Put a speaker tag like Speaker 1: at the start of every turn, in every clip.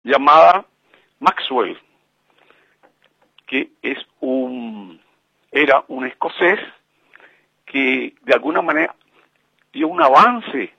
Speaker 1: llamada Maxwell, que era un escocés que de alguna manera dio un avance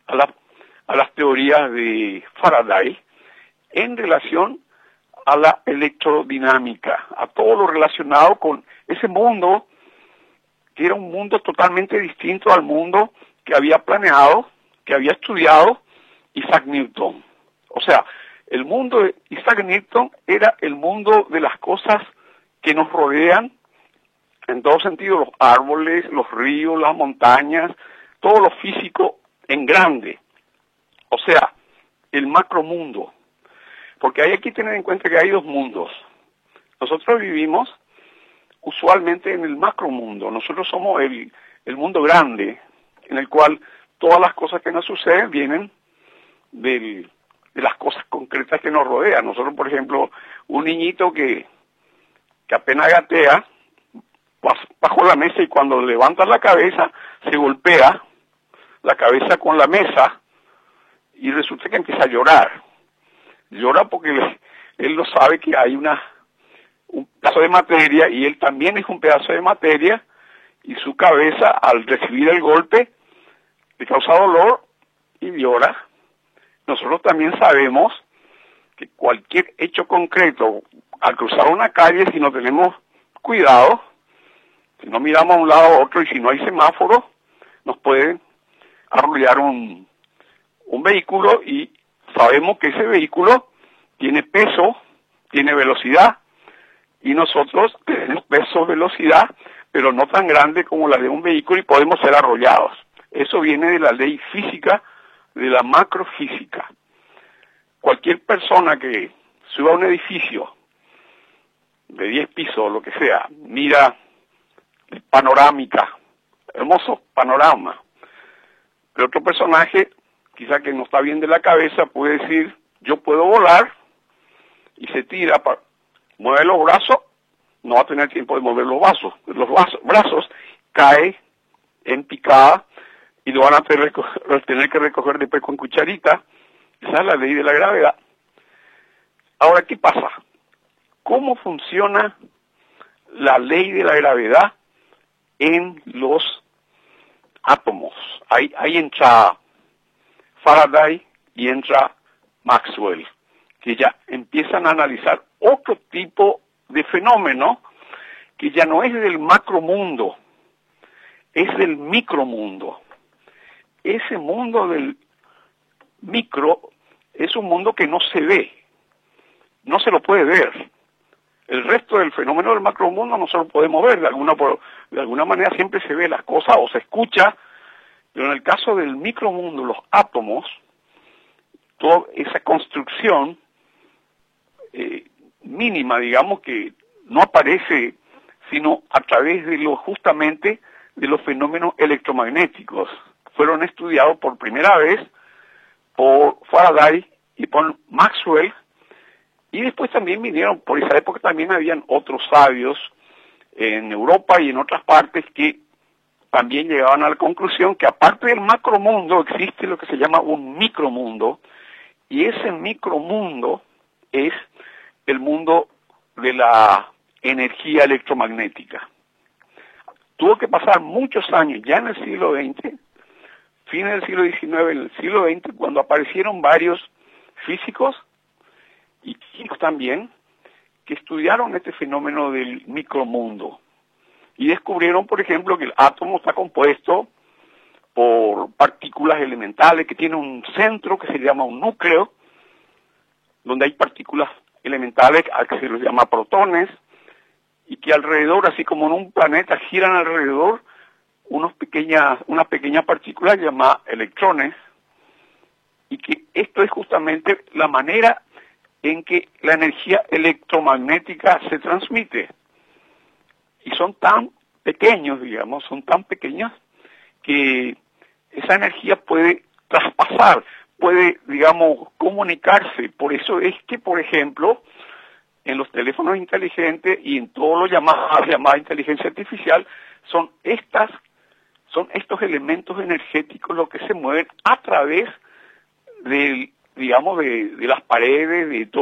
Speaker 1: a las teorías de Faraday en relación a la electrodinámica, a todo lo relacionado con ese mundo, que era un mundo totalmente distinto al mundo que había planeado, que había estudiado Isaac Newton. O sea, el mundo de Isaac Newton era el mundo de las cosas que nos rodean, en todo sentido, los árboles, los ríos, las montañas, todo lo físico en grande. O sea, el macromundo. Porque hay que tener en cuenta que hay dos mundos. Nosotros vivimos usualmente en el macromundo. Nosotros somos el mundo grande, en el cual todas las cosas que nos suceden vienen de las cosas concretas que nos rodean. Nosotros, por ejemplo, un niñito que apenas gatea bajo la mesa y cuando levanta la cabeza se golpea la cabeza con la mesa y resulta que empieza a llorar. Llora porque él no sabe que hay un pedazo de materia y él también es un pedazo de materia y su cabeza al recibir el golpe le causa dolor y llora. Nosotros también sabemos que cualquier hecho concreto al cruzar una calle, si no tenemos cuidado, si no miramos a un lado a otro y si no hay semáforo, nos puede arrollar un vehículo y sabemos que ese vehículo tiene peso, tiene velocidad y nosotros tenemos peso, velocidad, pero no tan grande como la de un vehículo y podemos ser arrollados. Eso viene de la ley física, de la macrofísica. Cualquier persona que suba a un edificio de 10 pisos, lo que sea, mira panorámica, hermoso panorama. Pero otro personaje, quizá que no está bien de la cabeza, puede decir, yo puedo volar, y se tira, mueve los brazos, no va a tener tiempo de mover los brazos, cae en picada, y lo van a tener que recoger después con cucharita. Esa es la ley de la gravedad. Ahora, ¿qué pasa? ¿Cómo funciona la ley de la gravedad en los átomos? Ahí entra Faraday y entra Maxwell, que ya empiezan a analizar otro tipo de fenómeno que ya no es del macromundo, es del micromundo. Ese mundo del micro es un mundo que no se ve, no se lo puede ver. El resto del fenómeno del macromundo no se lo podemos ver, de alguna manera siempre se ve las cosas o se escucha, pero en el caso del micromundo, los átomos, toda esa construcción mínima, digamos, que no aparece sino a través de justamente de los fenómenos electromagnéticos. Fueron estudiados por primera vez por Faraday y por Maxwell, y después también vinieron, por esa época también habían otros sabios en Europa y en otras partes que también llegaban a la conclusión que aparte del macromundo existe lo que se llama un micromundo, y ese micromundo es el mundo de la energía electromagnética. Tuvo que pasar muchos años, ya en el siglo XX, fines del siglo XIX, en el siglo XX, cuando aparecieron varios físicos y químicos también, que estudiaron este fenómeno del micromundo. Y descubrieron, por ejemplo, que el átomo está compuesto por partículas elementales que tienen un centro que se llama un núcleo, donde hay partículas elementales a que se les llama protones, y que alrededor, así como en un planeta, giran alrededor una pequeña partícula llamada electrones, y que esto es justamente la manera en que la energía electromagnética se transmite. Y son tan pequeños, digamos, son tan pequeños que esa energía puede traspasar, puede, digamos, comunicarse. Por eso es que, por ejemplo, en los teléfonos inteligentes y en todo lo llamada inteligencia artificial, son estos elementos energéticos los que se mueven a través del digamos, de las paredes, de todo